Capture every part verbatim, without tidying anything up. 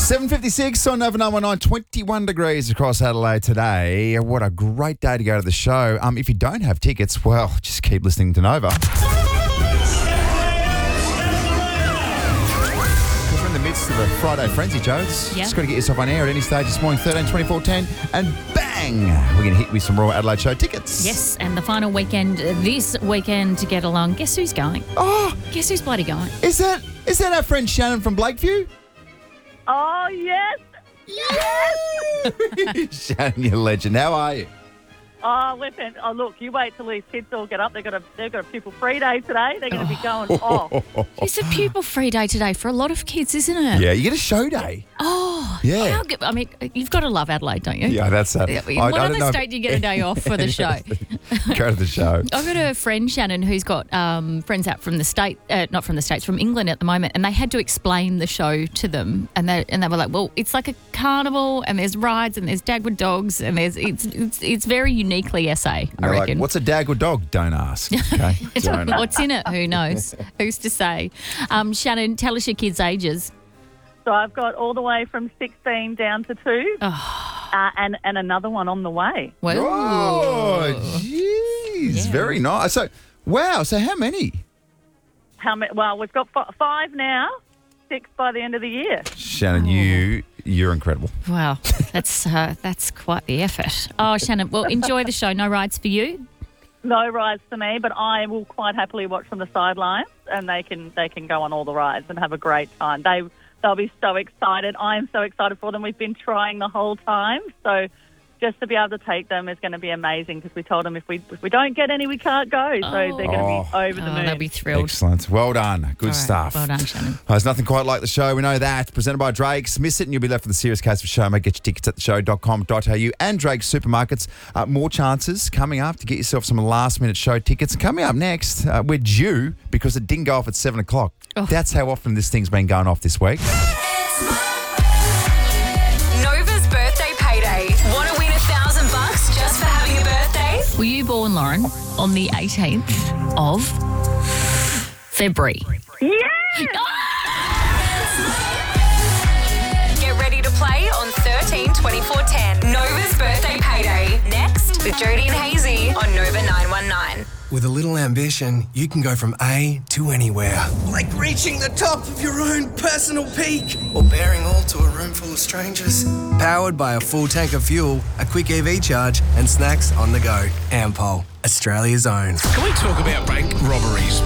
seven fifty-six on Nova nine one nine, twenty-one degrees across Adelaide today. What a great day to go to the show. Um, if you don't have tickets, well, just keep listening to Nova. We're in the midst of a Friday frenzy, Joe. It's Yeah. just got to get yourself on air at any stage this morning, thirteen twenty-four ten, and bang, we're going to hit with some Royal Adelaide Show tickets. Yes, and the final weekend uh, this weekend to get along. Guess who's going? Oh, Guess who's bloody going? is that is that our friend Shannon from Blakeview? Oh, yes. Shannon, you're a legend. How are you? Oh, listen. Oh, look, you wait till these kids all get up. They've got a, they've got a pupil-free day today. They're going to be going off. It's a pupil-free day today for a lot of kids, isn't it? Yeah, you get a show day. Oh, Yeah. How good, I mean, you've got to love Adelaide, don't you? Yeah, that's that. Yeah, I- I What don't other know if- state do you get a day off for the show? Go to the show. I've got a friend, Shannon, who's got um, friends out from the state, uh, not from the States, from England at the moment, and they had to explain the show to them, and they and they were like, "Well, it's like a carnival, and there's rides, and there's Dagwood dogs, and there's it's it's, it's very uniquely S A, I They're like, reckon." what's a Dagwood dog? Don't ask. Okay. Don't ask. What's in it? Who knows? Who's to say? Um, Shannon, tell us your kids' ages. So I've got all the way from sixteen down to two, uh, and, and another one on the way. Well, Oh, jeez. Yeah. Very nice. So, wow. So, how many? How many? Well, we've got f- five now, six by the end of the year. Shannon, you, you're incredible. wow, that's uh, that's quite the effort. Oh, Shannon, well, enjoy the show. No rides for you. No rides for me, but I will quite happily watch from the sidelines, and they can they can go on all the rides and have a great time. They they'll be so excited. I am so excited for them. We've been trying the whole time, so just to be able to take them is going to be amazing because we told them if we if we don't get any, we can't go. So they're going to be over the Oh, moon. they'll be thrilled. Excellent. Well done. Good All right, stuff. well done, Shannon. Oh, there's nothing quite like the show. We know that. Presented by Drake's. Miss it and you'll be left with a serious case of show. Mate, get your tickets at the show dot com dot a u and Drake's Supermarkets. Uh, more chances coming up to get yourself some last-minute show tickets. And coming up next, uh, we're due because it didn't go off at seven o'clock. Oh. That's how often this thing's been going off this week. Nova's birthday payday. Want to win a thousand bucks just for having a birthday? Were you born, Lauren, on the eighteenth of February? Yeah! Get ready to play on thirteen twenty-four ten. Nova's birthday payday. Next with Jody and Hazy on Nova nine one nine. With a little ambition, you can go from A to anywhere. Like reaching the top of your own personal peak. Or bearing all to a room full of strangers. Powered by a full tank of fuel, a quick E V charge, and snacks on the go. Ampol, Australia's own. Can we talk about bank robberies?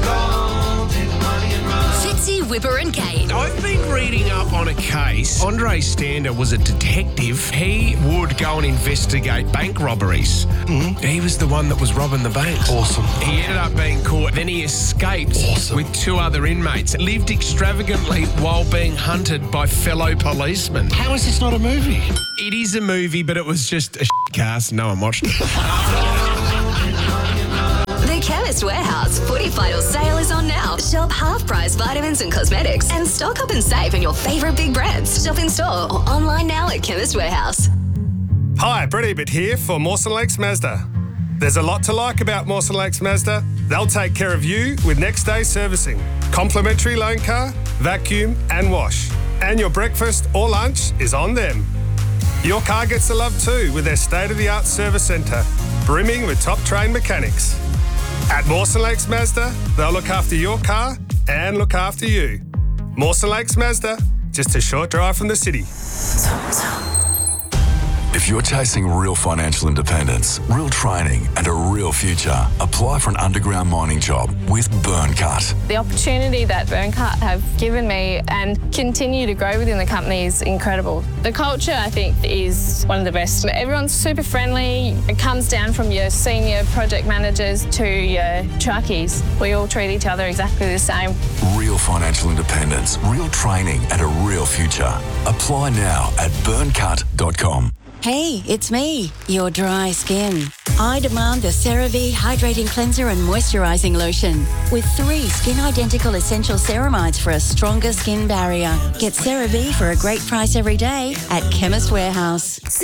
Fitzy, Whipper and Kate. I've been reading up on a case. Andre Stander was a detective. He would go and investigate bank robberies. Mm-hmm. He was the one that was robbing the banks. Awesome. He ended up being caught. Then he escaped awesome. with two other inmates. Lived extravagantly while being hunted by fellow policemen. How is this not a movie? It is a movie, but it was just a shit cast. No one watched it. The Chemist Warehouse Footy Final Sale is on now. Shop half-price vitamins and cosmetics and stock up and save on your favourite big brands. Shop in store or online now at Chemist Warehouse. Hi, Brett Ebert here for Mawson Lakes Mazda. There's a lot to like about Mawson Lakes Mazda. They'll take care of you with next day servicing, complimentary loan car, vacuum and wash. And your breakfast or lunch is on them. Your car gets the love too with their state-of-the-art service centre, brimming with top-trained mechanics. At Mawson Lakes Mazda, they'll look after your car and look after you. Mawson Lakes Mazda, just a short drive from the city. If you're chasing real financial independence, real training, and a real future, apply for an underground mining job with Burncut. The opportunity that Burncut have given me and continue to grow within the company is incredible. The culture, I think, is one of the best. Everyone's super friendly. It comes down from your senior project managers to your truckies. We all treat each other exactly the same. Real financial independence, real training, and a real future. Apply now at burncut dot com. Hey, it's me, your dry skin. I demand the CeraVe Hydrating Cleanser and Moisturising Lotion with three skin-identical essential ceramides for a stronger skin barrier. Get CeraVe for a great price every day at Chemist Warehouse.